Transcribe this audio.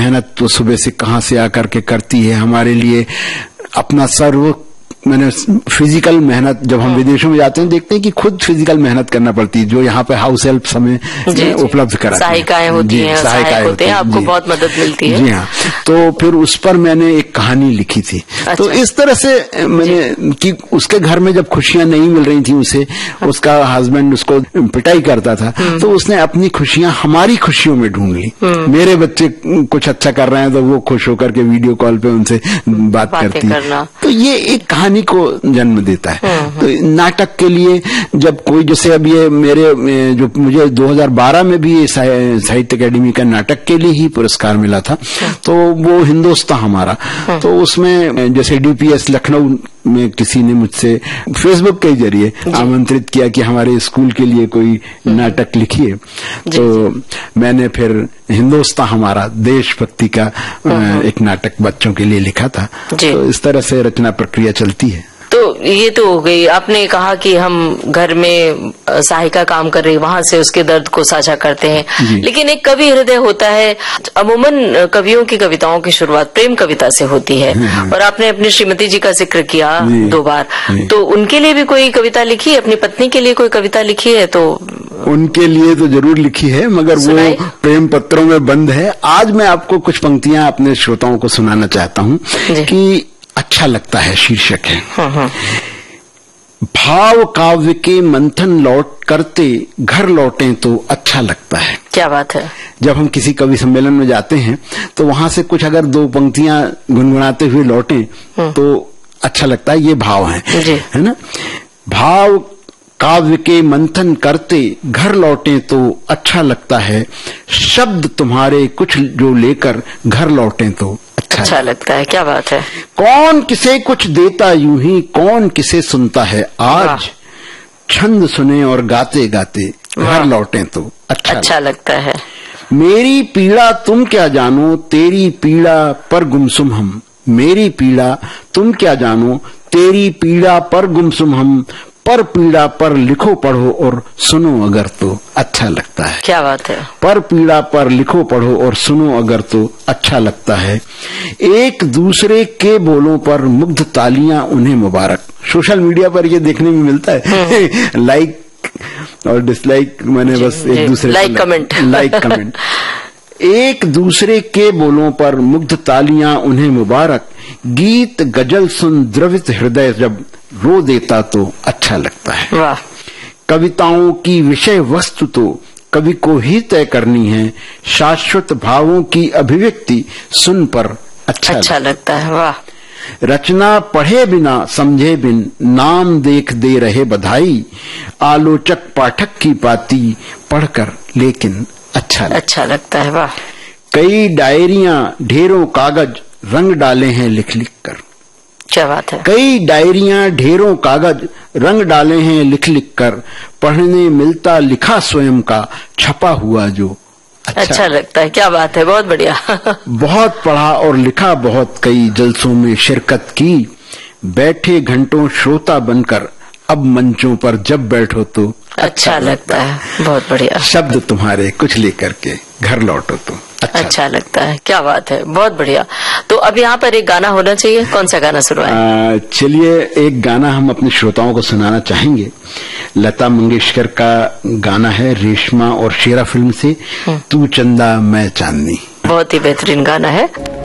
मेहनत तो सुबह से कहाँ से आकर के करती है हमारे लिए, अपना सर्व मैंने फिजिकल मेहनत, जब हम विदेशों में जाते हैं देखते हैं कि खुद फिजिकल मेहनत करना पड़ती है, जो यहाँ पे हाउस हेल्प हमें उपलब्ध कराती है, सहायिकाएं होती हैं, सहायक होते हैं, आपको बहुत मदद मिलती है। जी हाँ, तो फिर उस पर मैंने एक कहानी लिखी थी। अच्छा। तो इस तरह से मैंने कि उसके घर में जब खुशियां नहीं मिल रही थी उसे, उसका हस्बैंड उसको पिटाई करता था, तो उसने अपनी खुशियां हमारी खुशियों में ढूंढ ली। मेरे बच्चे कुछ अच्छा कर रहे हैं तो वो खुश होकर के वीडियो कॉल पे उनसे बात करती है, तो ये एक कहानी को जन्म देता है। तो नाटक के लिए जब कोई, जैसे अब ये मेरे जो मुझे 2012 में भी साहित्य अकेडमी का नाटक के लिए ही पुरस्कार मिला था, तो वो हिंदुस्तान हमारा, तो उसमें जैसे डीपीएस लखनऊ में किसी ने मुझसे फेसबुक के जरिए आमंत्रित किया कि हमारे स्कूल के लिए कोई नाटक लिखिए, तो मैंने फिर हिंदुस्तान हमारा देशभक्ति का एक नाटक बच्चों के लिए लिखा था। तो इस तरह से रचना प्रक्रिया चलती है। तो ये तो हो गई, आपने कहा कि हम घर में सहायिका काम कर रही, वहां से उसके दर्द को साझा करते हैं, लेकिन एक कवि हृदय होता है। अमूमन कवियों की कविताओं की शुरुआत प्रेम कविता से होती है, और आपने अपनी श्रीमती जी का जिक्र किया 2 बार, तो उनके लिए भी कोई कविता लिखी है, अपनी पत्नी के लिए कोई कविता लिखी है? तो उनके लिए तो जरूर लिखी है, मगर वो प्रेम पत्रों में बंद है। आज मैं आपको कुछ पंक्तियां अपने श्रोताओं को सुनाना चाहता हूँ कि अच्छा लगता है शीर्षक है। भाव काव्य के मंथन लौट करते घर लौटें तो अच्छा लगता है। क्या बात है। जब हम किसी कवि सम्मेलन में जाते हैं तो वहां से कुछ अगर 2 पंक्तियां गुनगुनाते हुए लौटें तो अच्छा लगता है, ये भाव है ना। भाव काव्य के मंथन करते घर लौटें तो अच्छा लगता है, शब्द तुम्हारे कुछ जो लेकर घर लौटें तो अच्छा लगता है। क्या बात है। कौन किसे कुछ देता यूं ही कौन किसे सुनता है, आज छंद सुने और गाते गाते घर लौटें तो अच्छा लगता है। मेरी पीड़ा तुम क्या जानो तेरी पीड़ा पर गुमसुम हम, मेरी पीड़ा तुम क्या जानो तेरी पीड़ा पर गुमसुम हम, पर पीड़ा पर लिखो पढ़ो और सुनो अगर तो अच्छा लगता है। क्या बात है। पर पीड़ा पर लिखो पढ़ो और सुनो अगर तो अच्छा लगता है। एक दूसरे के बोलों पर मुग्ध तालियां उन्हें मुबारक। सोशल मीडिया पर ये देखने में मिलता है लाइक और डिसलाइक, मैंने बस एक दूसरे लाइक कमेंट एक दूसरे के बोलों पर मुग्ध तालियां उन्हें मुबारक, गीत गजल सुन द्रवित हृदय जब रो देता तो अच्छा लगता है। वाह। कविताओं की विषय वस्तु तो कवि को ही तय करनी है, शाश्वत भावों की अभिव्यक्ति सुन पर अच्छा लगता है। वाह। रचना पढ़े बिना समझे बिन नाम देख दे रहे बधाई, आलोचक पाठक की पाती पढ़कर लेकिन अच्छा लगता है। वाह। कई डायरियां ढेरों कागज रंग डाले हैं लिख लिख कर। क्या बात है। कई डायरियां ढेरों कागज रंग डाले हैं लिख लिख कर, पढ़ने मिलता लिखा स्वयं का छपा हुआ जो अच्छा लगता है। क्या बात है, बहुत बढ़िया। बहुत पढ़ा और लिखा बहुत कई जलसों में शिरकत की, बैठे घंटों श्रोता बनकर अब मंचों पर जब बैठो तो अच्छा लगता है। बहुत बढ़िया। शब्द तुम्हारे कुछ लेकर के घर लौटो तो अच्छा लगता है। क्या बात है, बहुत बढ़िया। तो अब यहाँ पर एक गाना होना चाहिए, कौन सा गाना सुनवाएं? चलिए एक गाना हम अपने श्रोताओं को सुनाना चाहेंगे। लता मंगेशकर का गाना है, रेशमा और शेरा फिल्म से, तू चंदा मैं चांदनी। बहुत ही बेहतरीन गाना है।